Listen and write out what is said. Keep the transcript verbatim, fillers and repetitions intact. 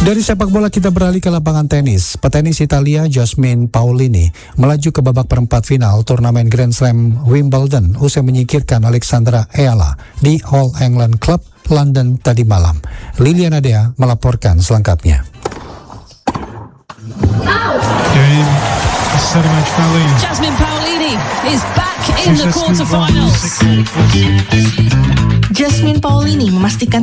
Dari sepak bola kita beralih ke lapangan tenis. Petenis Italia Jasmine Paolini melaju ke babak perempat final turnamen Grand Slam Wimbledon usai menyingkirkan Alexandra Eala di All England Club London tadi malam. Liliana Dea melaporkan selengkapnya. Jasmine Paolini is back in the quarterfinals. Jasmine Paolini memastikan